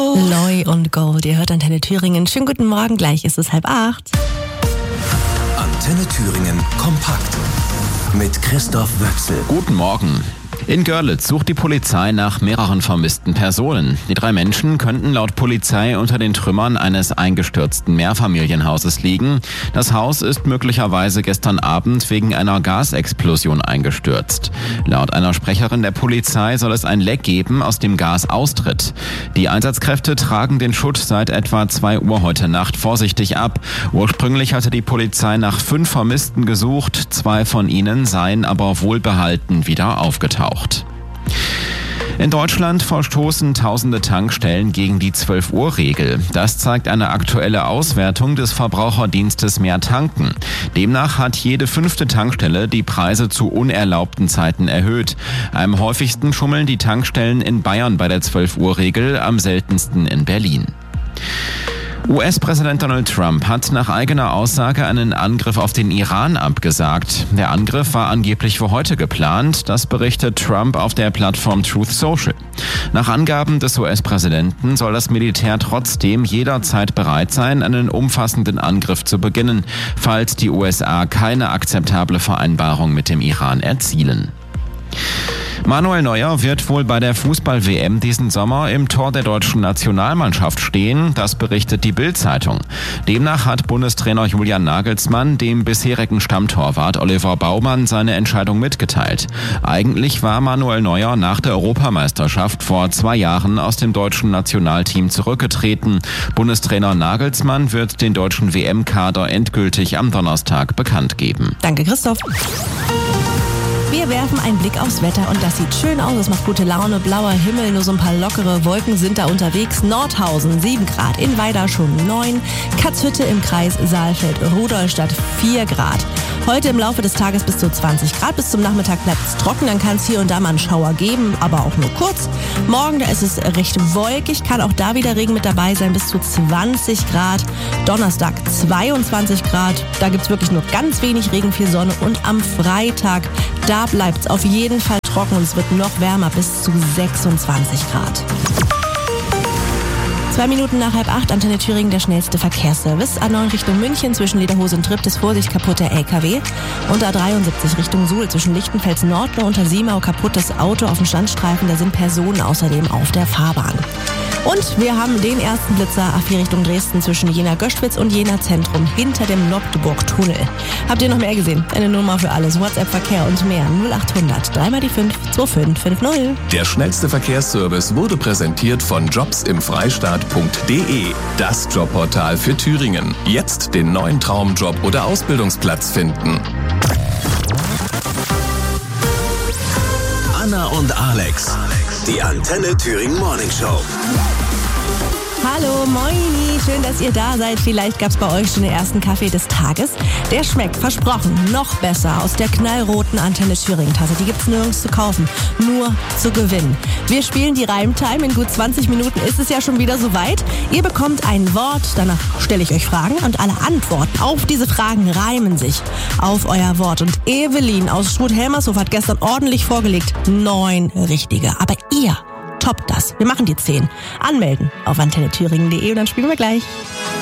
Loy und Gold, ihr hört Antenne Thüringen. Schönen guten Morgen, gleich ist es 7:30. Antenne Thüringen kompakt mit Christoph Wöchsel. Guten Morgen. In Görlitz sucht die Polizei nach mehreren vermissten Personen. Die 3 Menschen könnten laut Polizei unter den Trümmern eines eingestürzten Mehrfamilienhauses liegen. Das Haus ist möglicherweise gestern Abend wegen einer Gasexplosion eingestürzt. Laut einer Sprecherin der Polizei soll es ein Leck geben, aus dem Gas austritt. Die Einsatzkräfte tragen den Schutt seit etwa 2 Uhr heute Nacht vorsichtig ab. Ursprünglich hatte die Polizei nach 5 Vermissten gesucht. 2 von ihnen seien aber wohlbehalten wieder aufgetaucht. In Deutschland verstoßen tausende Tankstellen gegen die 12-Uhr-Regel. Das zeigt eine aktuelle Auswertung des Verbraucherdienstes Mehr Tanken. Demnach hat jede 5. Tankstelle die Preise zu unerlaubten Zeiten erhöht. Am häufigsten schummeln die Tankstellen in Bayern bei der 12-Uhr-Regel, am seltensten in Berlin. US-Präsident Donald Trump hat nach eigener Aussage einen Angriff auf den Iran abgesagt. Der Angriff war angeblich für heute geplant, das berichtet Trump auf der Plattform Truth Social. Nach Angaben des US-Präsidenten soll das Militär trotzdem jederzeit bereit sein, einen umfassenden Angriff zu beginnen, falls die USA keine akzeptable Vereinbarung mit dem Iran erzielen. Manuel Neuer wird wohl bei der Fußball-WM diesen Sommer im Tor der deutschen Nationalmannschaft stehen, das berichtet die Bild-Zeitung. Demnach hat Bundestrainer Julian Nagelsmann dem bisherigen Stammtorwart Oliver Baumann seine Entscheidung mitgeteilt. Eigentlich war Manuel Neuer nach der Europameisterschaft vor 2 Jahren aus dem deutschen Nationalteam zurückgetreten. Bundestrainer Nagelsmann wird den deutschen WM-Kader endgültig am Donnerstag bekannt geben. Danke, Christoph. Wir werfen einen Blick aufs Wetter und das sieht schön aus. Es macht gute Laune, blauer Himmel, nur so ein paar lockere Wolken sind da unterwegs. Nordhausen 7 Grad, in Weida schon 9, Katzhütte im Kreis Saalfeld-Rudolstadt 4 Grad. Heute im Laufe des Tages bis zu 20 Grad, bis zum Nachmittag bleibt es trocken, dann kann es hier und da mal einen Schauer geben, aber auch nur kurz. Morgen, da ist es recht wolkig, kann auch da wieder Regen mit dabei sein, bis zu 20 Grad. Donnerstag 22 Grad, da gibt es wirklich nur ganz wenig Regen, viel Sonne und am Freitag, da bleibt es auf jeden Fall trocken und es wird noch wärmer, bis zu 26 Grad. 2 Minuten nach 7:30, Antenne Thüringen, der schnellste Verkehrsservice. A9 Richtung München, zwischen Lederhose und Tripp ist Vorsicht, kaputter LKW. Und A73 Richtung Suhl, zwischen Lichtenfels Nord und Simau, kaputtes Auto auf dem Standstreifen. Da sind Personen außerdem auf der Fahrbahn. Und wir haben den ersten Blitzer A4 Richtung Dresden zwischen Jena-Göschwitz und Jena-Zentrum hinter dem Nobdeburg-Tunnel. Habt ihr noch mehr gesehen? Eine Nummer für alles, WhatsApp-Verkehr und mehr. 0800 3 mal die 5 2550. Der schnellste Verkehrsservice wurde präsentiert von jobsimfreistaat.de. Das Jobportal für Thüringen. Jetzt den neuen Traumjob oder Ausbildungsplatz finden. Anna und Alex. Die Antenne Thüringen Morning Show. Hallo, moini, schön, dass ihr da seid. Vielleicht gab's bei euch schon den ersten Kaffee des Tages. Der schmeckt, versprochen, noch besser aus der knallroten Antenne Thüringen Tasse. Die gibt's nirgends zu kaufen, nur zu gewinnen. Wir spielen die Reimtime. In gut 20 Minuten ist es ja schon wieder soweit. Ihr bekommt ein Wort, danach stelle ich euch Fragen und alle Antworten auf diese Fragen reimen sich auf euer Wort. Und Evelyn aus Struth-Helmershof hat gestern ordentlich vorgelegt. 9 richtige. Aber ihr toppt das. Wir machen die 10. Anmelden auf antennethüringen.de und dann spielen wir gleich.